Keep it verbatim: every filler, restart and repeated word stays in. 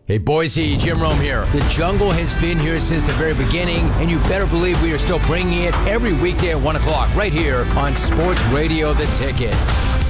Hey Boise, Jim Rome here. The Jungle has been here since the very beginning, and you better believe we are still bringing it every weekday at one o'clock right here on Sports Radio The Ticket.